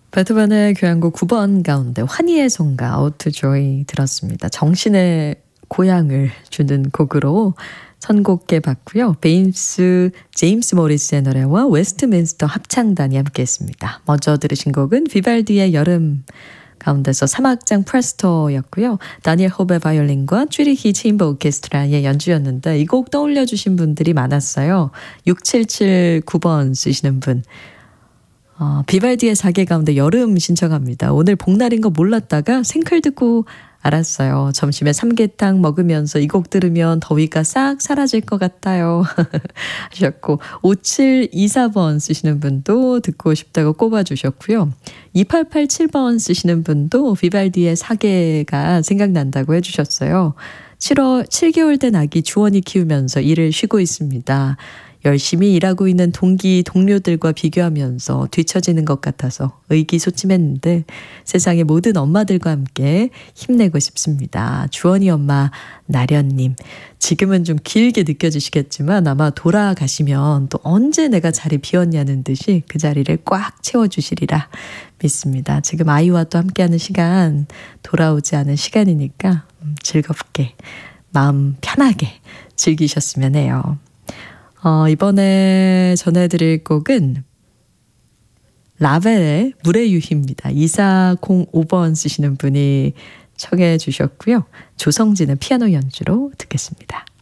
베토벤의 교향곡 9번 가운데 환희의 송가 Ode to Joy 들었습니다. 정신의 고향을 주는 곡으로 선곡해 봤고요. 제임스 모리스의 노래와 웨스트민스터 합창단이 함께했습니다. 먼저 들으신 곡은 비발디의 여름 가운데서 3악장 프레스토였고요. 다니엘 호베 바이올린과 쭈리히 체인버 오케스트라의 연주였는데 이 곡 떠올려 주신 분들이 많았어요. 6779번 쓰시는 분. 비발디의 사계 가운데 여름 신청합니다. 오늘 복날인 거 몰랐다가 생클 듣고 알았어요. 점심에 삼계탕 먹으면서 이 곡 들으면 더위가 싹 사라질 것 같아요. 하셨고 5724번 쓰시는 분도 듣고 싶다고 꼽아주셨고요. 2887번 쓰시는 분도 비발디의 사계가 생각난다고 해주셨어요. 7개월 된 아기 주원이 키우면서 일을 쉬고 있습니다. 열심히 일하고 있는 동료들과 비교하면서 뒤처지는 것 같아서 의기소침했는데 세상의 모든 엄마들과 함께 힘내고 싶습니다. 주원이 엄마 나련님, 지금은 좀 길게 느껴지시겠지만 아마 돌아가시면 또 언제 내가 자리 비웠냐는 듯이 그 자리를 꽉 채워주시리라 믿습니다. 지금 아이와 또 함께하는 시간, 돌아오지 않은 시간이니까 즐겁게 마음 편하게 즐기셨으면 해요. 이번에 전해드릴 곡은 라벨의 물의 유희입니다. 2405번 쓰시는 분이 청해 주셨고요. 조성진의 피아노 연주로 듣겠습니다.